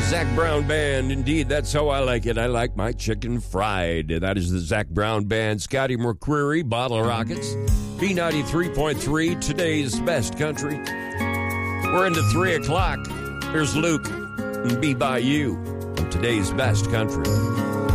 Zac Brown Band, indeed, that's how I like it. I like my chicken fried. That is the Zac Brown Band. Scotty McCreery, Bottle Rockets, B93.3, today's best country. We're into 3 o'clock. Here's Luke and Be By You on today's best country.